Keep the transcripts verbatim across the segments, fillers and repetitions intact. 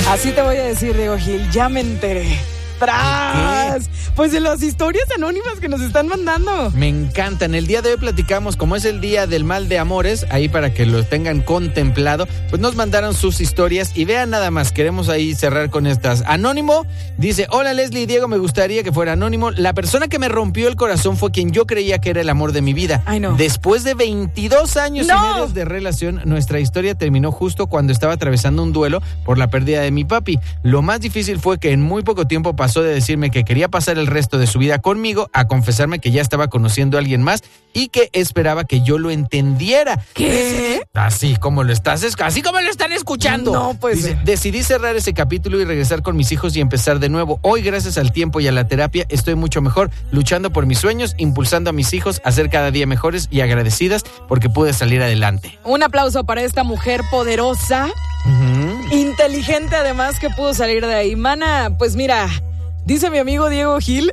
Así te voy a decir, Diego Gil, ya me enteré. ¡Tras! Pues de las historias anónimas que nos están mandando. Me encantan. El día de hoy platicamos, como es el día del mal de amores, ahí para que lo tengan contemplado, pues nos mandaron sus historias y vean nada más, queremos ahí cerrar con estas. Anónimo dice, hola Leslie y Diego, me gustaría que fuera anónimo. La persona que me rompió el corazón fue quien yo creía que era el amor de mi vida. Ay, no. Después de veintidós años No. y medio de relación, nuestra historia terminó justo cuando estaba atravesando un duelo por la pérdida de mi papi. Lo más difícil fue que en muy poco tiempo pasó Pasó de decirme que quería pasar el resto de su vida conmigo a confesarme que ya estaba conociendo a alguien más y que esperaba que yo lo entendiera. ¿Qué? Así como lo estás, así como lo están escuchando. No, pues. Dice, decidí cerrar ese capítulo y regresar con mis hijos y empezar de nuevo. Hoy, gracias al tiempo y a la terapia, estoy mucho mejor, luchando por mis sueños, impulsando a mis hijos a ser cada día mejores y agradecidas porque pude salir adelante. Un aplauso para esta mujer poderosa, Uh-huh. inteligente además, que pudo salir de ahí. Mana, pues mira, dice mi amigo Diego Gil,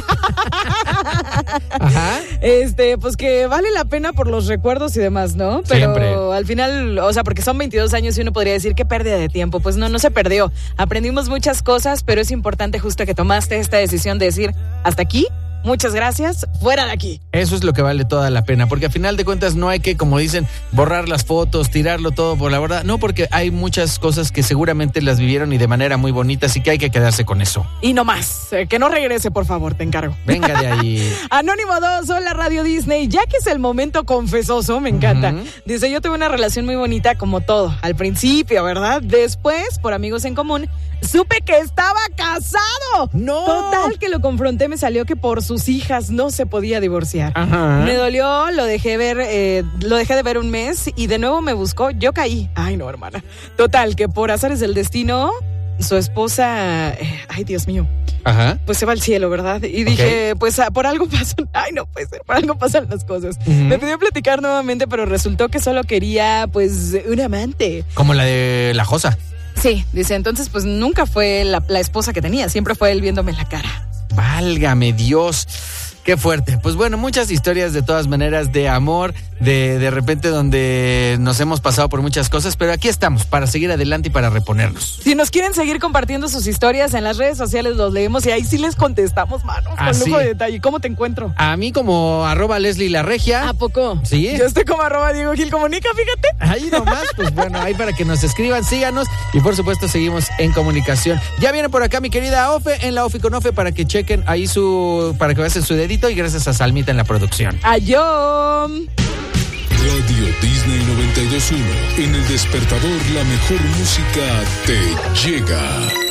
Ajá. este, pues que vale la pena por los recuerdos y demás, ¿no? Pero Siempre. al final, o sea, porque son veintidós años y uno podría decir que pérdida de tiempo. Pues no, no se perdió. Aprendimos muchas cosas, pero es importante justo que tomaste esta decisión de decir, hasta aquí, muchas gracias, fuera de aquí. Eso es lo que vale toda la pena, porque a final de cuentas no hay que, como dicen, borrar las fotos, tirarlo todo por la borda. No, porque hay muchas cosas que seguramente las vivieron y de manera muy bonita, así que hay que quedarse con eso. Y no más, eh, que no regrese, por favor, te encargo. Venga de ahí. Anónimo dos, hola Radio Disney, ya que es el momento confesoso, me encanta. Uh-huh. Dice, yo tuve una relación muy bonita como todo, al principio, ¿verdad? Después, por amigos en común, supe que estaba casado. ¡No! Total, que lo confronté, me salió que por sus hijas no se podía divorciar. Ajá. Me dolió, lo dejé ver, eh, lo dejé de ver un mes y de nuevo me buscó, yo caí. Ay, no, hermana. Total, que por azares del destino, su esposa, eh, ay, Dios mío, Ajá. pues se va al cielo, ¿verdad? Y dije, pues ah, por algo pasan, ay, no puede ser, por algo pasan las cosas. Uh-huh. Me pidió platicar nuevamente, pero resultó que solo quería, pues, un amante. Como la de la Josa. Sí, dice, entonces, pues nunca fue la, la esposa que tenía, siempre fue él viéndome en la cara. Válgame Dios. Qué fuerte. Pues bueno, muchas historias de todas maneras de amor, de de repente donde nos hemos pasado por muchas cosas, pero aquí estamos para seguir adelante y para reponernos. Si nos quieren seguir compartiendo sus historias en las redes sociales, los leemos y ahí sí les contestamos, mano, Ah, con sí. lujo de detalle. ¿Cómo te encuentro? A mí como arroba Leslie la Regia. ¿A poco? Sí. Yo estoy como arroba Diego Gil Comunica, fíjate. Ahí nomás, pues bueno, ahí para que nos escriban, síganos y por supuesto seguimos en comunicación. Ya viene por acá mi querida Ofe, en la Ofi con Ofe, para que chequen ahí su, para que vean su dedito y gracias a Salmita en la producción. Ayom. Radio Disney noventa y dos punto uno. En el despertador, la mejor música te llega.